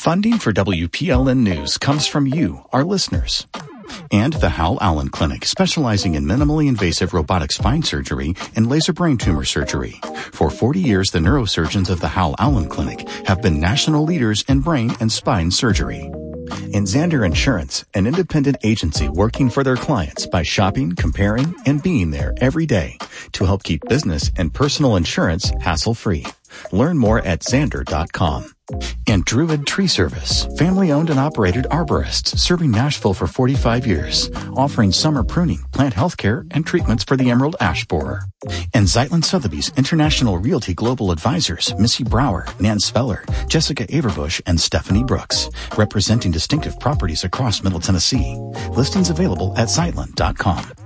Funding for WPLN News comes from you, our listeners. And the Hal Allen Clinic, specializing in minimally invasive robotic spine surgery and laser brain tumor surgery. For 40 years, the neurosurgeons of the Hal Allen Clinic have been national leaders in brain and spine surgery. And Zander Insurance, an independent agency working for their clients by shopping, comparing, and being there every day to help keep business and personal insurance hassle-free. Learn more at Zander.com. And Druid Tree Service, family-owned and operated arborists serving Nashville for 45 years, offering summer pruning, plant health care, and treatments for the emerald ash borer. And Zeitlin Sotheby's International Realty Global Advisors, Missy Brower, Nan Speller, Jessica Averbush, and Stephanie Brooks, representing distinctive properties across Middle Tennessee. Listings available at Zeitlin.com.